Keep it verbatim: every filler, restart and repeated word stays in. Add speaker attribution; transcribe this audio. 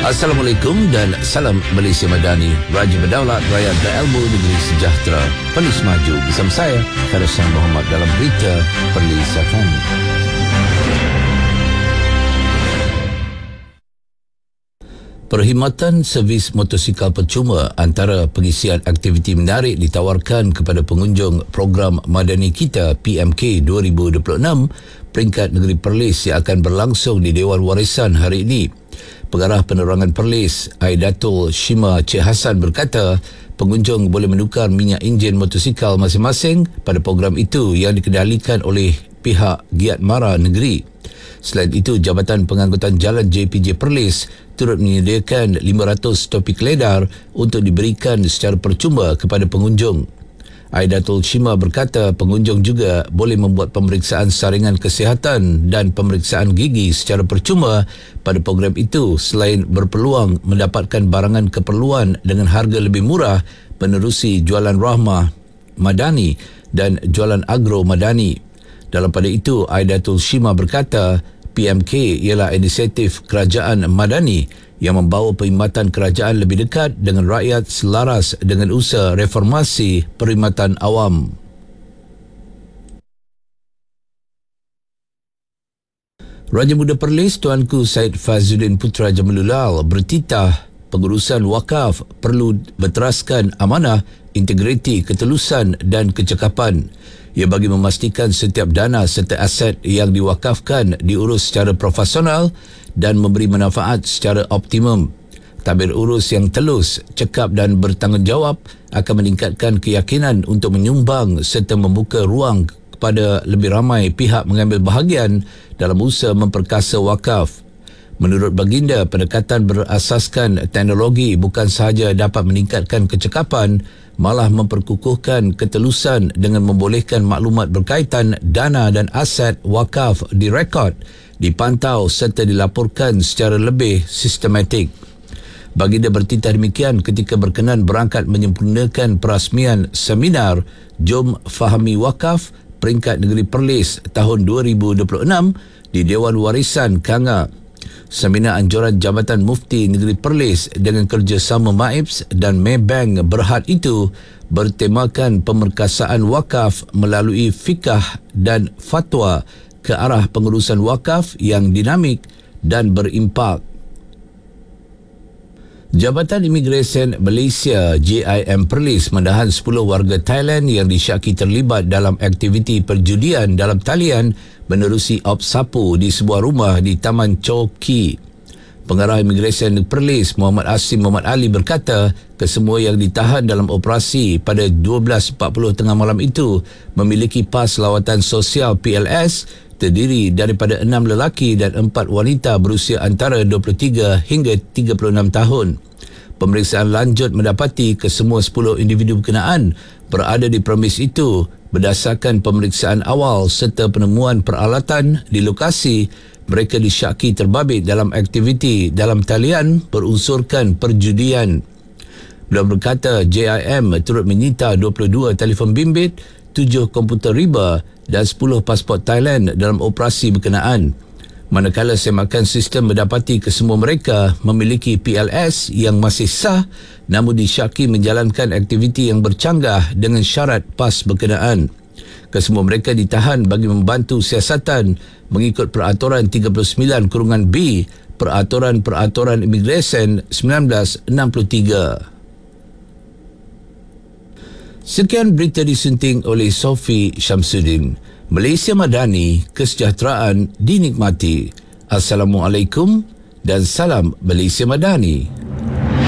Speaker 1: Assalamualaikum dan salam Malaysia Madani. Raja berdaulat, rakyat berilmu, negeri sejahtera. Perlis maju bersama saya, Farisan Muhammad dalam berita Perlis F M. Perkhidmatan servis motosikal percuma antara pengisian aktiviti menarik ditawarkan kepada pengunjung program Madani Kita P M K dua ribu dua puluh enam peringkat negeri Perlis yang akan berlangsung di Dewan Warisan hari ini. Pengarah Penerangan Perlis, Aidatul Shima Cik Hassan berkata, pengunjung boleh menukar minyak enjin motosikal masing-masing pada program itu yang dikendalikan oleh pihak Giat Mara Negeri. Selain itu, Jabatan Pengangkutan Jalan J P J Perlis turut menyediakan lima ratus topi keledar untuk diberikan secara percuma kepada pengunjung. Aidatul Shima berkata pengunjung juga boleh membuat pemeriksaan saringan kesihatan dan pemeriksaan gigi secara percuma pada program itu selain berpeluang mendapatkan barangan keperluan dengan harga lebih murah menerusi jualan Rahmah Madani dan jualan Agro Madani. Dalam pada itu, Aidatul Shima berkata P M K ialah inisiatif kerajaan Madani yang membawa perkhidmatan kerajaan lebih dekat dengan rakyat selaras dengan usaha reformasi perkhidmatan awam. Raja Muda Perlis Tuanku Syed Fazuddin Putra Jamilulal bertitah pengurusan wakaf perlu berteraskan amanah, integriti, ketulusan dan kecekapan. Ia bagi memastikan setiap dana serta aset yang diwakafkan diurus secara profesional dan memberi manfaat secara optimum. Tabir urus yang telus, cekap dan bertanggungjawab akan meningkatkan keyakinan untuk menyumbang serta membuka ruang kepada lebih ramai pihak mengambil bahagian dalam usaha memperkasa wakaf. Menurut baginda, pendekatan berasaskan teknologi bukan sahaja dapat meningkatkan kecekapan, malah memperkukuhkan ketelusan dengan membolehkan maklumat berkaitan dana dan aset wakaf direkod, dipantau serta dilaporkan secara lebih sistematik. Baginda bertitah demikian ketika berkenan berangkat menyempurnakan perasmian seminar Jom Fahami Wakaf Peringkat Negeri Perlis tahun dua ribu dua puluh enam di Dewan Warisan Kanga. Seminar anjuran Jabatan Mufti Negeri Perlis dengan kerjasama M A I P S dan Maybank Berhad itu bertemakan pemerkasaan wakaf melalui fikah dan fatwa ke arah pengurusan wakaf yang dinamik dan berimpak. Jabatan Imigresen Malaysia J I M Perlis menahan sepuluh warga Thailand yang disyaki terlibat dalam aktiviti perjudian dalam talian menerusi ops sapu di sebuah rumah di Taman Choki. Pengarah Imigresen Perlis Muhammad Asim Muhammad Ali berkata kesemua yang ditahan dalam operasi pada dua belas empat puluh tengah malam itu memiliki pas lawatan sosial P L S terdiri daripada enam lelaki dan empat wanita berusia antara dua puluh tiga hingga tiga puluh enam tahun. Pemeriksaan lanjut mendapati kesemua sepuluh individu berkenaan berada di premis itu berdasarkan pemeriksaan awal serta penemuan peralatan di lokasi. Mereka disyaki terbabit dalam aktiviti dalam talian berunsurkan perjudian. Beliau berkata J I M turut menyita dua puluh dua telefon bimbit, tujuh komputer riba dan sepuluh pasport Thailand dalam operasi berkenaan. Manakala semakan sistem mendapati kesemua mereka memiliki P L S yang masih sah namun disyaki menjalankan aktiviti yang bercanggah dengan syarat pas berkenaan. Kesemua mereka ditahan bagi membantu siasatan mengikut Peraturan tiga puluh sembilan kurungan B Peraturan-Peraturan Imigresen seribu sembilan ratus enam puluh tiga. Sekian berita disunting oleh Sofi Syamsuddin. Malaysia Madani, kesejahteraan dinikmati. Assalamualaikum dan salam Malaysia Madani.